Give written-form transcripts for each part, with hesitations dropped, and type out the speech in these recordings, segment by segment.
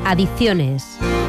Adicciones.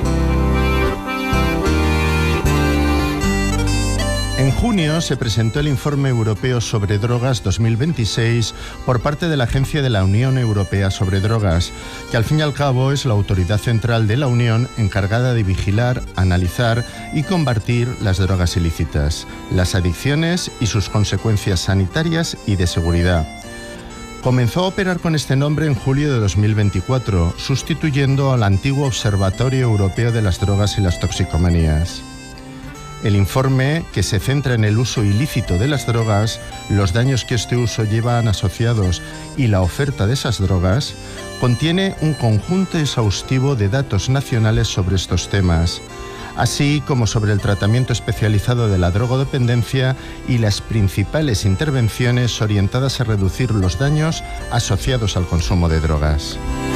En junio se presentó el Informe Europeo sobre Drogas 2026 por parte de la Agencia de la Unión Europea sobre Drogas, que al fin y al cabo es la autoridad central de la Unión encargada de vigilar, analizar y combatir las drogas ilícitas, las adicciones y sus consecuencias sanitarias y de seguridad. Comenzó a operar con este nombre en julio de 2024, sustituyendo al antiguo Observatorio Europeo de las Drogas y las Toxicomanías. El informe, que se centra en el uso ilícito de las drogas, los daños que este uso llevan asociados y la oferta de esas drogas, contiene un conjunto exhaustivo de datos nacionales sobre estos temas, así como sobre el tratamiento especializado de la drogodependencia y las principales intervenciones orientadas a reducir los daños asociados al consumo de drogas.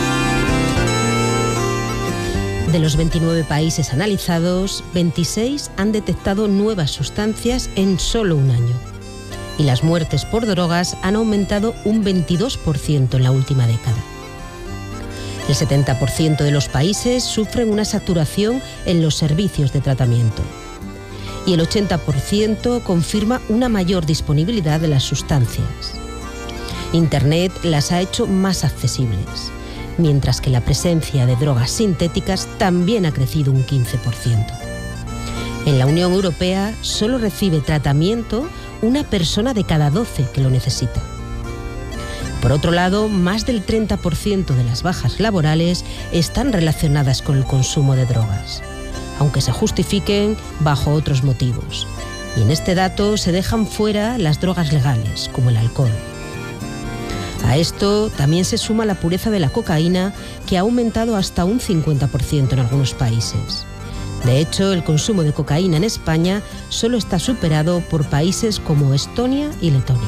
De los 29 países analizados, 26 han detectado nuevas sustancias en solo un año. Y las muertes por drogas han aumentado un 22% en la última década. El 70% de los países sufren una saturación en los servicios de tratamiento. Y el 80% confirma una mayor disponibilidad de las sustancias. Internet las ha hecho más accesibles, mientras que la presencia de drogas sintéticas también ha crecido un 15%. En la Unión Europea solo recibe tratamiento una persona de cada 12 que lo necesita. Por otro lado, más del 30% de las bajas laborales están relacionadas con el consumo de drogas, aunque se justifiquen bajo otros motivos. Y en este dato se dejan fuera las drogas legales, como el alcohol. A esto también se suma la pureza de la cocaína, que ha aumentado hasta un 50% en algunos países. De hecho, el consumo de cocaína en España solo está superado por países como Estonia y Letonia.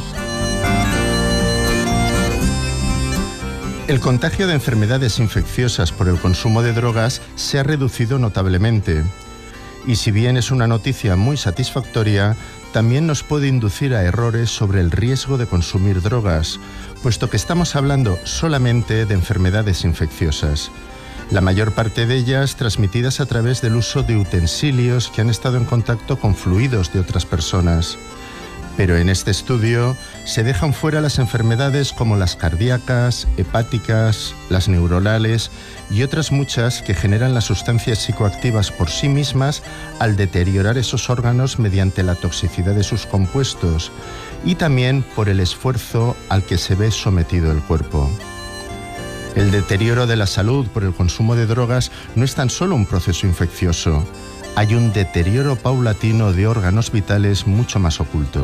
El contagio de enfermedades infecciosas por el consumo de drogas se ha reducido notablemente. Y si bien es una noticia muy satisfactoria, también nos puede inducir a errores sobre el riesgo de consumir drogas, puesto que estamos hablando solamente de enfermedades infecciosas, la mayor parte de ellas transmitidas a través del uso de utensilios que han estado en contacto con fluidos de otras personas. Pero en este estudio se dejan fuera las enfermedades como las cardíacas, hepáticas, las neuronales y otras muchas que generan las sustancias psicoactivas por sí mismas al deteriorar esos órganos mediante la toxicidad de sus compuestos y también por el esfuerzo al que se ve sometido el cuerpo. El deterioro de la salud por el consumo de drogas no es tan solo un proceso infeccioso. Hay un deterioro paulatino de órganos vitales mucho más oculto.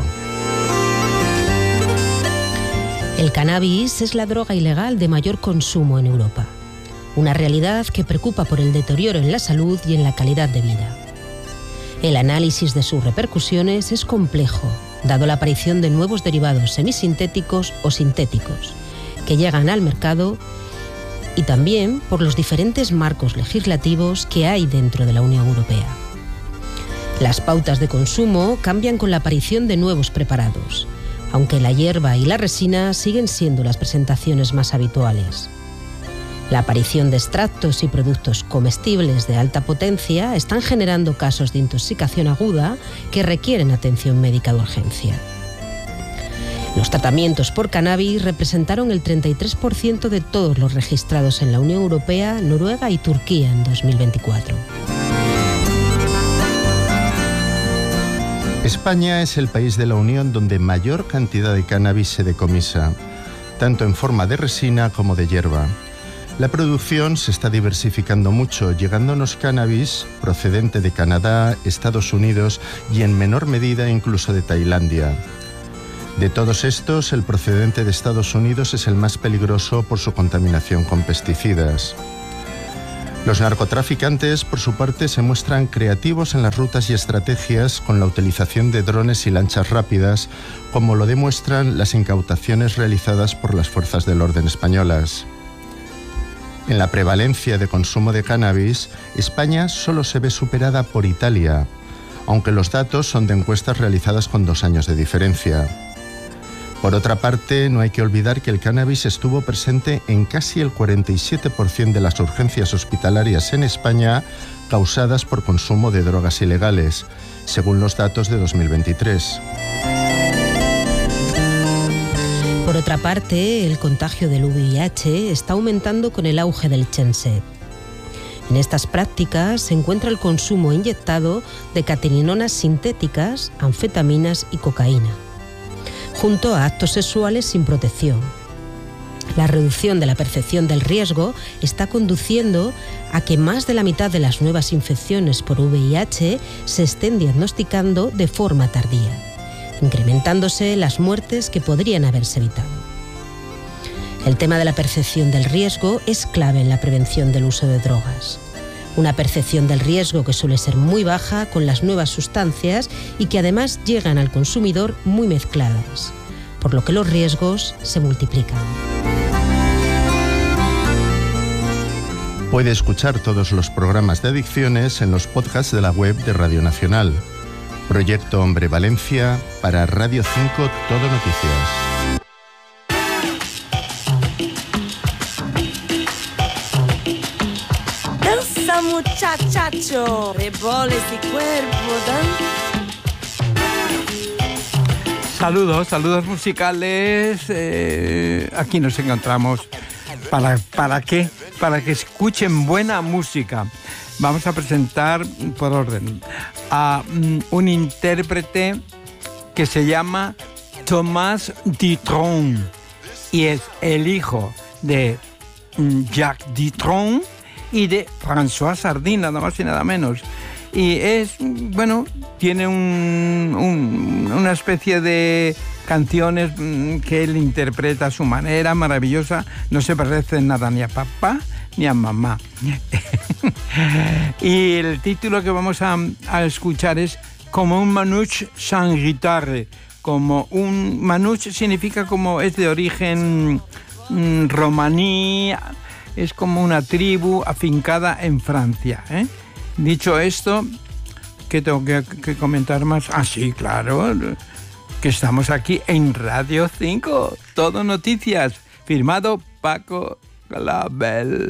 El cannabis es la droga ilegal de mayor consumo en Europa. Una realidad que preocupa por el deterioro en la salud y en la calidad de vida. El análisis de sus repercusiones es complejo, dado la aparición de nuevos derivados semisintéticos o sintéticos, que llegan al mercado, y también por los diferentes marcos legislativos que hay dentro de la Unión Europea. Las pautas de consumo cambian con la aparición de nuevos preparados, aunque la hierba y la resina siguen siendo las presentaciones más habituales. La aparición de extractos y productos comestibles de alta potencia están generando casos de intoxicación aguda que requieren atención médica de urgencia. Los tratamientos por cannabis representaron el 33% de todos los registrados en la Unión Europea, Noruega y Turquía en 2024. España es el país de la Unión donde mayor cantidad de cannabis se decomisa, tanto en forma de resina como de hierba. La producción se está diversificando mucho, llegándonos cannabis procedente de Canadá, Estados Unidos y en menor medida incluso de Tailandia. De todos estos, el procedente de Estados Unidos es el más peligroso por su contaminación con pesticidas. Los narcotraficantes, por su parte, se muestran creativos en las rutas y estrategias con la utilización de drones y lanchas rápidas, como lo demuestran las incautaciones realizadas por las fuerzas del orden españolas. En la prevalencia de consumo de cannabis, España solo se ve superada por Italia, aunque los datos son de encuestas realizadas con 2 años de diferencia. Por otra parte, no hay que olvidar que el cannabis estuvo presente en casi el 47% de las urgencias hospitalarias en España causadas por consumo de drogas ilegales, según los datos de 2023. Por otra parte, el contagio del VIH está aumentando con el auge del Chenset. En estas prácticas se encuentra el consumo inyectado de cateninonas sintéticas, anfetaminas y cocaína, junto a actos sexuales sin protección. La reducción de la percepción del riesgo está conduciendo a que más de la mitad de las nuevas infecciones por VIH se estén diagnosticando de forma tardía, incrementándose las muertes que podrían haberse evitado. El tema de la percepción del riesgo es clave en la prevención del uso de drogas. Una percepción del riesgo que suele ser muy baja con las nuevas sustancias y que además llegan al consumidor muy mezcladas, por lo que los riesgos se multiplican. Puede escuchar todos los programas de adicciones en los podcasts de la web de Radio Nacional. Proyecto Hombre Valencia para Radio 5 Todo Noticias. Danza muchacho, reboles y cuerpo, Saludos musicales. Aquí nos encontramos. ¿Para qué? Para que escuchen buena música. Vamos a presentar, por orden, a un intérprete que se llama Thomas Dutronc y es el hijo de Jacques Dutronc y de François Sardy, nada más y nada menos. Y es, bueno, tiene una especie de canciones que él interpreta a su manera maravillosa. No se parece nada ni a papá ni a mamá. Y el título que vamos a escuchar es Como un manouche sans guitare. Como un manouche significa como es de origen romaní, es como una tribu afincada en Francia, ¿eh? Dicho esto, ¿qué tengo que comentar más? Ah, sí, claro, que estamos aquí en Radio 5, Todo Noticias, firmado Paco Clavel.